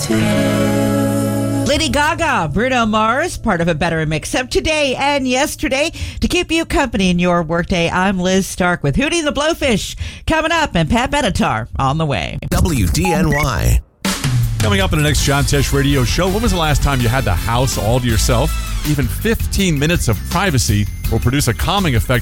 Lady Gaga, Bruno Mars, part of a better mix of today and yesterday. To keep you company in your workday, I'm Liz Stark with Hootie and the Blowfish coming up and Pat Benatar on the way. WDNY. Coming up in the next John Tesh radio show, when was the last time you had the house all to yourself? Even 15 minutes of privacy will produce a calming effect